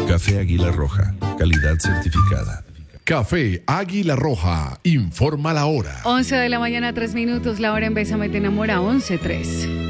Café Águila Roja, calidad certificada. Café Águila Roja, informa la hora. 11 de la mañana, 3 minutos, la hora en Bésame te enamora, 11:03.